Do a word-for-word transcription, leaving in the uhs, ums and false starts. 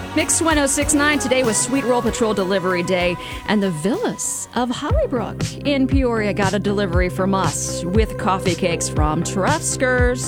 Mix ten sixty-nine. Today was Sweet Roll Patrol Delivery Day, and the Villas of Hollybrook in Peoria got a delivery from us with coffee cakes from Trefskers.